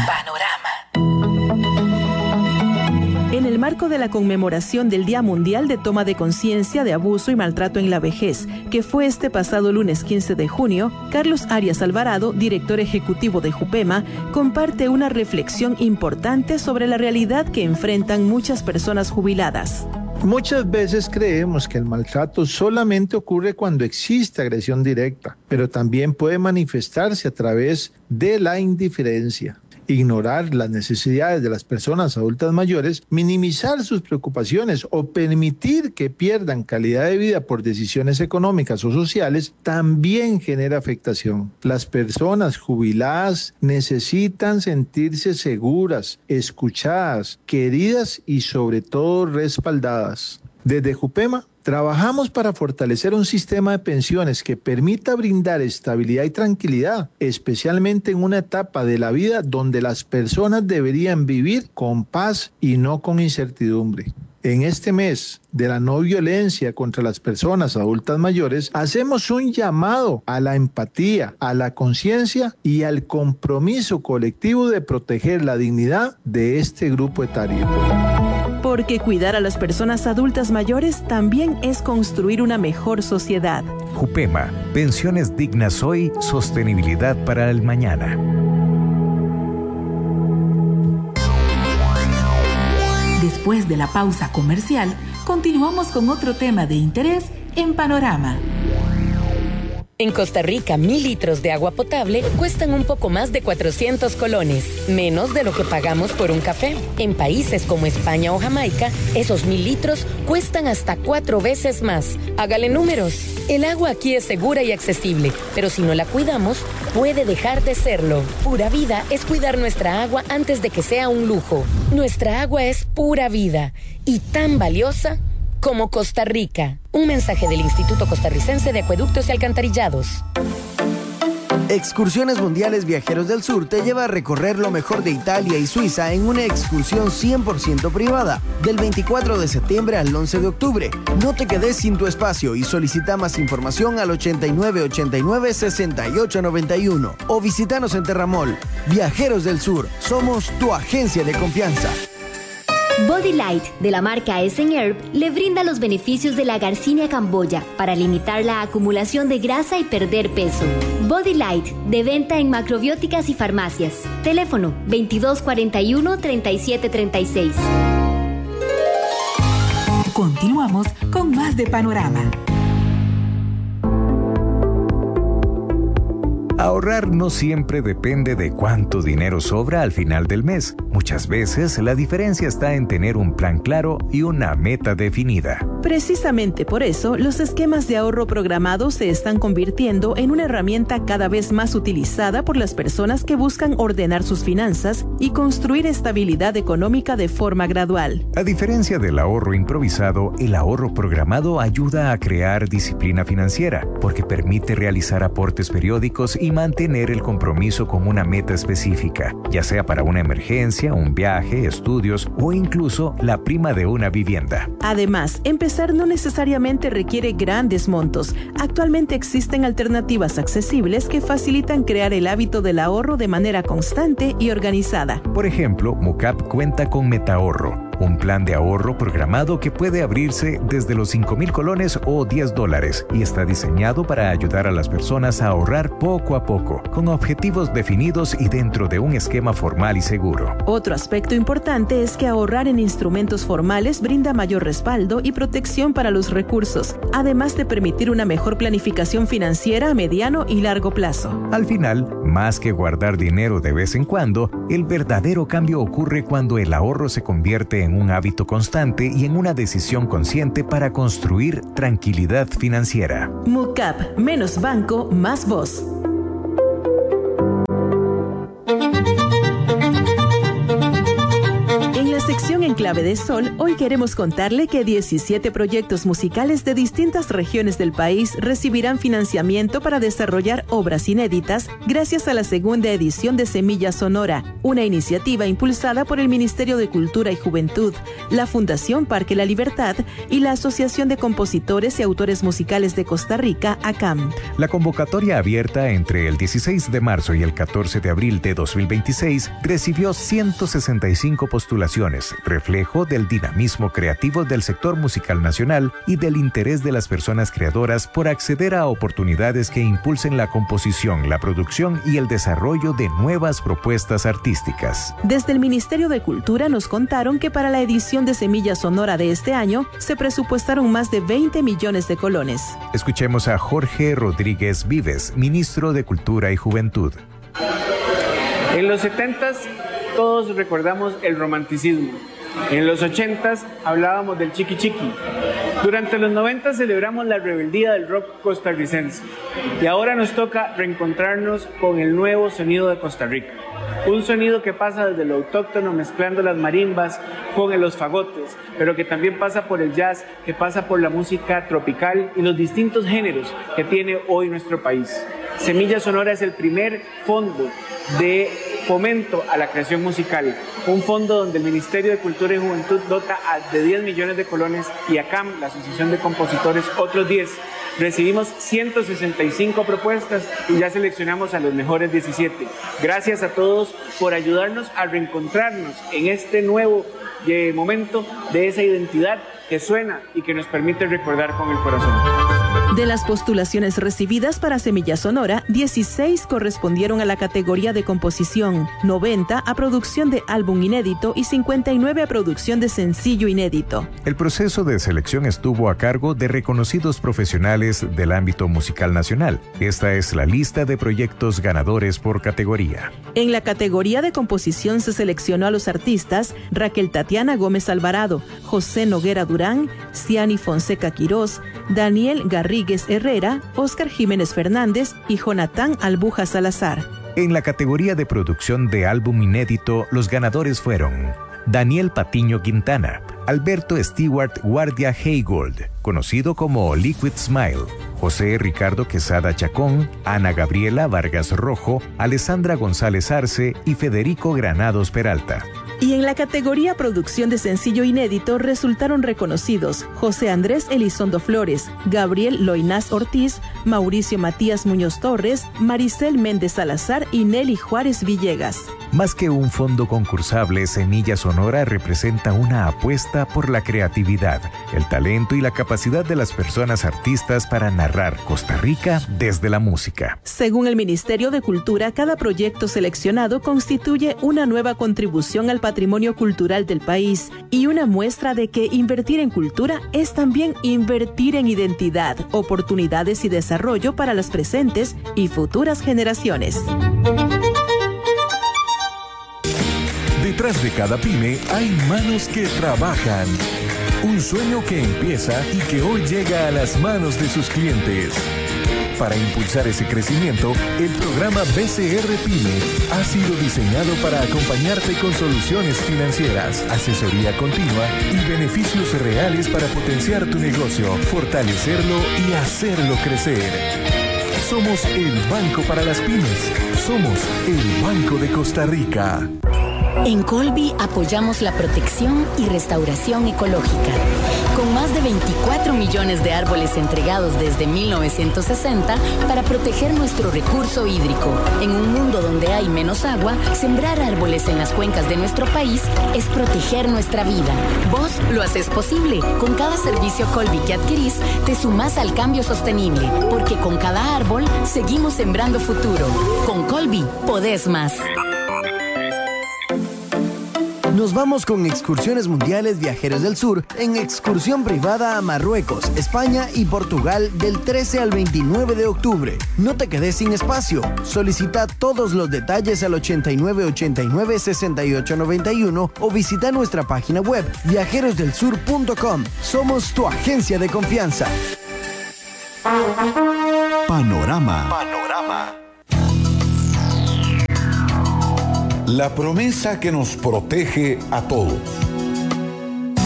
En el marco de la conmemoración del Día Mundial de Toma de Conciencia de Abuso y Maltrato en la Vejez, que fue este pasado lunes 15 de junio, Carlos Arias Alvarado, director ejecutivo de Jupema, comparte una reflexión importante sobre la realidad que enfrentan muchas personas jubiladas. Muchas veces creemos que el maltrato solamente ocurre cuando existe agresión directa, pero también puede manifestarse a través de la indiferencia. Ignorar las necesidades de las personas adultas mayores, minimizar sus preocupaciones o permitir que pierdan calidad de vida por decisiones económicas o sociales también genera afectación. Las personas jubiladas necesitan sentirse seguras, escuchadas, queridas y sobre todo respaldadas. Desde Jupema trabajamos para fortalecer un sistema de pensiones que permita brindar estabilidad y tranquilidad, especialmente en una etapa de la vida donde las personas deberían vivir con paz y no con incertidumbre. En este mes de la no violencia contra las personas adultas mayores, hacemos un llamado a la empatía, a la conciencia y al compromiso colectivo de proteger la dignidad de este grupo etario. Porque cuidar a las personas adultas mayores también es construir una mejor sociedad. Jupema, pensiones dignas hoy, sostenibilidad para el mañana. Después de la pausa comercial, continuamos con otro tema de interés en Panorama. En Costa Rica, 1,000 litros de agua potable cuestan un poco más de 400 colones, menos de lo que pagamos por un café. En países como España o Jamaica, esos 1,000 litros cuestan hasta 4 veces más. Hágale números. El agua aquí es segura y accesible, pero si no la cuidamos, puede dejar de serlo. Pura Vida es cuidar nuestra agua antes de que sea un lujo. Nuestra agua es pura vida y tan valiosa como Costa Rica. Un mensaje del Instituto Costarricense de Acueductos y Alcantarillados. Excursiones Mundiales Viajeros del Sur te lleva a recorrer lo mejor de Italia y Suiza en una excursión 100% privada, del 24 de septiembre al 11 de octubre. No te quedes sin tu espacio y solicita más información al 8989-6891 o visítanos en Terramol. Viajeros del Sur, somos tu agencia de confianza. Body Light, de la marca Essen Herb, le brinda los beneficios de la Garcinia camboya para limitar la acumulación de grasa y perder peso. Body Light, de venta en macrobióticas y farmacias. Teléfono 2241-3736. Continuamos con más de Panorama. Ahorrar no siempre depende de cuánto dinero sobra al final del mes. Muchas veces la diferencia está en tener un plan claro y una meta definida. Precisamente por eso, los esquemas de ahorro programados se están convirtiendo en una herramienta cada vez más utilizada por las personas que buscan ordenar sus finanzas y construir estabilidad económica de forma gradual. A diferencia del ahorro improvisado, el ahorro programado ayuda a crear disciplina financiera, porque permite realizar aportes periódicos y mantener el compromiso con una meta específica, ya sea para una emergencia, un viaje, estudios o incluso la prima de una vivienda. Además, empezar no necesariamente requiere grandes montos. Actualmente existen alternativas accesibles que facilitan crear el hábito del ahorro de manera constante y organizada. Por ejemplo, MUCAP cuenta con MetaAhorro, un plan de ahorro programado que puede abrirse desde los 5,000 colones o $10 y está diseñado para ayudar a las personas a ahorrar poco a poco, con objetivos definidos y dentro de un esquema formal y seguro. Otro aspecto importante es que ahorrar en instrumentos formales brinda mayor respaldo y protección para los recursos, además de permitir una mejor planificación financiera a mediano y largo plazo. Al final, más que guardar dinero de vez en cuando, el verdadero cambio ocurre cuando el ahorro se convierte en un hábito constante y en una decisión consciente para construir tranquilidad financiera. MUCAP, menos banco, más voz. En la sección En Clave de Sol, hoy queremos contarle que 17 proyectos musicales de distintas regiones del país recibirán financiamiento para desarrollar obras inéditas gracias a la segunda edición de Semilla Sonora, una iniciativa impulsada por el Ministerio de Cultura y Juventud, la Fundación Parque La Libertad y la Asociación de Compositores y Autores Musicales de Costa Rica, ACAM. La convocatoria abierta entre el 16 de marzo y el 14 de abril de 2026 recibió 165 postulaciones, reflejo del dinamismo creativo del sector musical nacional y del interés de las personas creadoras por acceder a oportunidades que impulsen la composición, la producción y el desarrollo de nuevas propuestas artísticas. Desde el Ministerio de Cultura nos contaron que para la edición de Semilla Sonora de este año se presupuestaron más de 20 millones de colones. Escuchemos a Jorge Rodríguez Vives, ministro de Cultura y Juventud. En los 70s todos recordamos el romanticismo. En los 80s hablábamos del chiqui chiqui. Durante los 90 celebramos la rebeldía del rock costarricense. Y ahora nos toca reencontrarnos con el nuevo sonido de Costa Rica. Un sonido que pasa desde lo autóctono mezclando las marimbas con los fagotes, pero que también pasa por el jazz, que pasa por la música tropical y los distintos géneros que tiene hoy nuestro país. Semilla Sonora es el primer fondo de fomento a la creación musical, un fondo donde el Ministerio de Cultura y Juventud dota de 10 millones de colones y ACAM, la Asociación de Compositores, otros 10. Recibimos 165 propuestas y ya seleccionamos a los mejores 17. Gracias a todos por ayudarnos a reencontrarnos en este nuevo momento de esa identidad que suena y que nos permite recordar con el corazón. De las postulaciones recibidas para Semilla Sonora, 16 correspondieron a la categoría de composición, 90 a producción de álbum inédito y 59 a producción de sencillo inédito. El proceso de selección estuvo a cargo de reconocidos profesionales del ámbito musical nacional. Esta es la lista de proyectos ganadores por categoría. En la categoría de composición se seleccionó a los artistas Raquel Tatiana Gómez Alvarado, José Noguera Durán, Ciani Fonseca Quirós, Daniel Garrigues Herrera, Óscar Jiménez Fernández y Jonatán Albuja Salazar. En la categoría de producción de álbum inédito, los ganadores fueron Daniel Patiño Quintana, Alberto Stewart Guardia Haygold, conocido como Liquid Smile, José Ricardo Quesada Chacón, Ana Gabriela Vargas Rojo, Alessandra González Arce y Federico Granados Peralta. Y en la categoría producción de sencillo inédito resultaron reconocidos José Andrés Elizondo Flores, Gabriel Loinás Ortiz, Mauricio Matías Muñoz Torres, Maricel Méndez Salazar y Nelly Juárez Villegas. Más que un fondo concursable, Semilla Sonora representa una apuesta por la creatividad, el talento y la capacidad de las personas artistas para narrar Costa Rica desde la música. Según el Ministerio de Cultura, cada proyecto seleccionado constituye una nueva contribución al patrimonio cultural del país y una muestra de que invertir en cultura es también invertir en identidad, oportunidades y desarrollo para las presentes y futuras generaciones. Detrás de cada pyme hay manos que trabajan. Un sueño que empieza y que hoy llega a las manos de sus clientes. Para impulsar ese crecimiento, el programa BCR Pyme ha sido diseñado para acompañarte con soluciones financieras, asesoría continua y beneficios reales para potenciar tu negocio, fortalecerlo y hacerlo crecer. Somos el banco para las pymes. Somos el Banco de Costa Rica. En Colby apoyamos la protección y restauración ecológica. Con más de 24 millones de árboles entregados desde 1960 para proteger nuestro recurso hídrico. En un mundo donde hay menos agua, sembrar árboles en las cuencas de nuestro país es proteger nuestra vida. Vos lo haces posible. Con cada servicio Colby que adquirís, te sumás al cambio sostenible. Porque con cada árbol, seguimos sembrando futuro. Con Colby, podés más. Nos vamos con Excursiones Mundiales Viajeros del Sur en excursión privada a Marruecos, España y Portugal del 13 al 29 de octubre. No te quedes sin espacio. Solicita todos los detalles al 8989-6891 o visita nuestra página web viajerosdelsur.com. Somos tu agencia de confianza. Panorama. La promesa que nos protege a todos.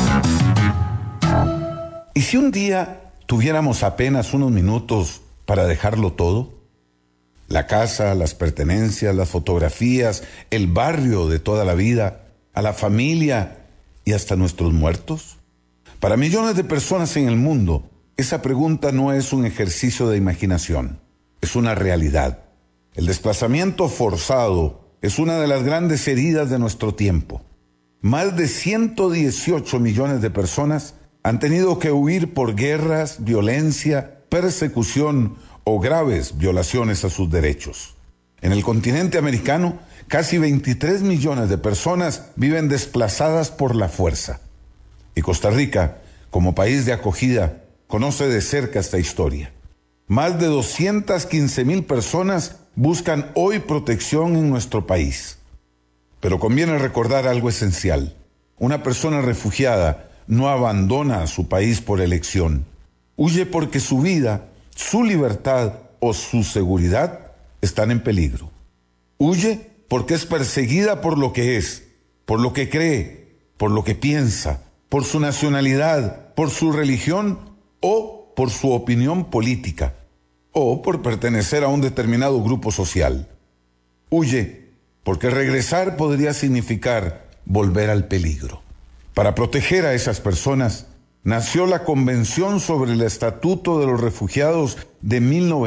¿Y si un día tuviéramos apenas unos minutos para dejarlo todo? La casa, las pertenencias, las fotografías, el barrio de toda la vida, a la familia y hasta nuestros muertos. Para millones de personas en el mundo, esa pregunta no es un ejercicio de imaginación, es una realidad. El desplazamiento forzado es una de las grandes heridas de nuestro tiempo. Más de 118 millones de personas han tenido que huir por guerras, violencia, persecución o graves violaciones a sus derechos. En el continente americano, casi 23 millones de personas viven desplazadas por la fuerza. Y Costa Rica, como país de acogida, conoce de cerca esta historia. Más de 215,000 personas buscan hoy protección en nuestro país. Pero conviene recordar algo esencial. Una persona refugiada no abandona a su país por elección. Huye porque su vida, su libertad o su seguridad están en peligro. Huye porque es perseguida por lo que es, por lo que cree, por lo que piensa, por su nacionalidad, por su religión o por su opinión política, o por pertenecer a un determinado grupo social. Huye porque regresar podría significar volver al peligro. Para proteger a esas personas, nació la Convención sobre el Estatuto de los Refugiados de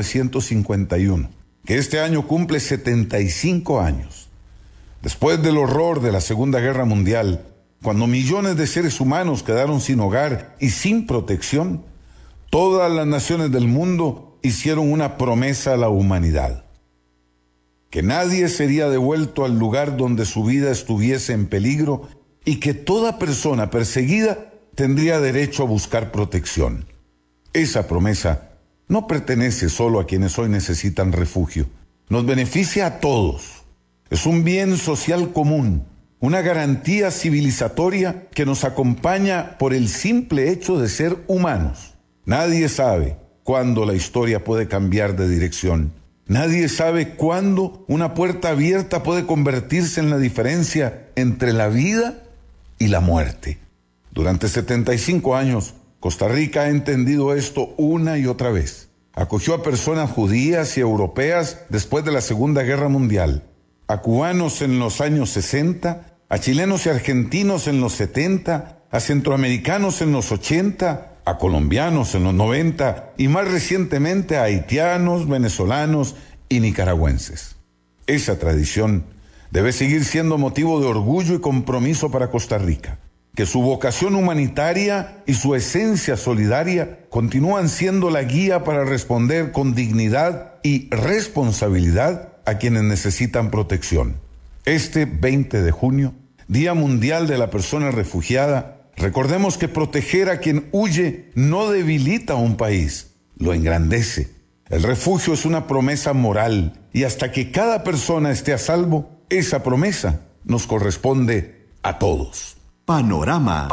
1951, que este año cumple 75 años. Después del horror de la Segunda Guerra Mundial, cuando millones de seres humanos quedaron sin hogar y sin protección, todas las naciones del mundo hicieron una promesa a la humanidad: que nadie sería devuelto al lugar donde su vida estuviese en peligro y que toda persona perseguida tendría derecho a buscar protección. Esa promesa no pertenece solo a quienes hoy necesitan refugio, nos beneficia a todos. Es un bien social común, una garantía civilizatoria que nos acompaña por el simple hecho de ser humanos. Nadie sabe cuándo la historia puede cambiar de dirección. Nadie sabe cuándo una puerta abierta puede convertirse en la diferencia entre la vida y la muerte. Durante 75 años, Costa Rica ha entendido esto una y otra vez. Acogió a personas judías y europeas después de la Segunda Guerra Mundial, a cubanos en los años 60, a chilenos y argentinos en los 70, a centroamericanos en los 80, a colombianos en los 90 y más recientemente a haitianos, venezolanos y nicaragüenses. Esa tradición debe seguir siendo motivo de orgullo y compromiso para Costa Rica, que su vocación humanitaria y su esencia solidaria continúan siendo la guía para responder con dignidad y responsabilidad a quienes necesitan protección. Este 20 de junio, Día Mundial de la Persona Refugiada, recordemos que proteger a quien huye no debilita a un país, lo engrandece. El refugio es una promesa moral y hasta que cada persona esté a salvo, esa promesa nos corresponde a todos. Panorama.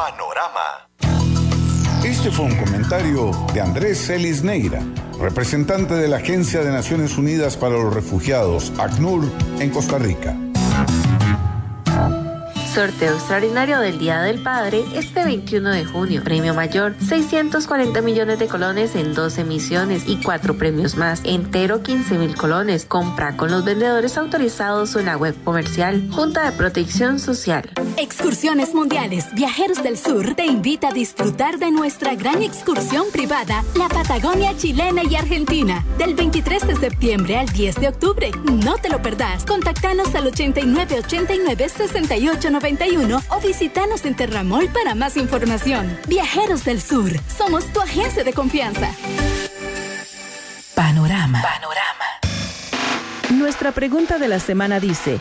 Este fue un comentario de Andrés Celis Neira, representante de la Agencia de Naciones Unidas para los Refugiados, ACNUR, en Costa Rica. Sorteo extraordinario del Día del Padre este 21 de junio. Premio mayor, 640 millones de colones en 2 emisiones y 4 premios más. Entero 15,000 colones. Compra con los vendedores autorizados o en la web comercial. Junta de Protección Social. Excursiones Mundiales Viajeros del Sur te invita a disfrutar de nuestra gran excursión privada, la Patagonia chilena y argentina, del 23 de septiembre al 10 de octubre. No te lo perdás. Contactanos al 8989-6891 o visítanos en Terramol para más información. Viajeros del Sur, somos tu agencia de confianza. Panorama. Nuestra pregunta de la semana dice: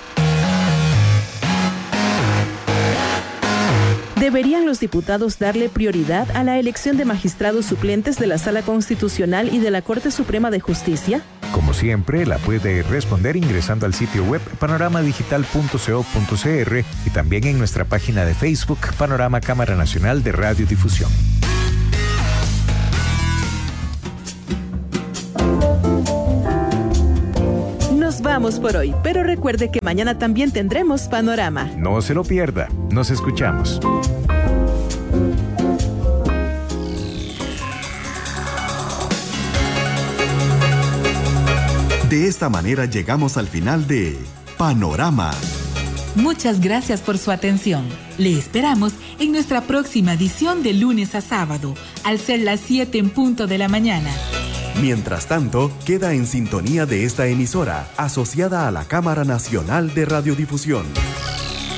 ¿deberían los diputados darle prioridad a la elección de magistrados suplentes de la Sala Constitucional y de la Corte Suprema de Justicia? Como siempre, la puede responder ingresando al sitio web panoramadigital.co.cr y también en nuestra página de Facebook Panorama Cámara Nacional de Radiodifusión. Nos vamos por hoy, pero recuerde que mañana también tendremos Panorama. No se lo pierda. Nos escuchamos. De esta manera llegamos al final de Panorama. Muchas gracias por su atención. Le esperamos en nuestra próxima edición de lunes a sábado, al ser las 7 en punto de la mañana. Mientras tanto, queda en sintonía de esta emisora, asociada a la Cámara Nacional de Radiodifusión.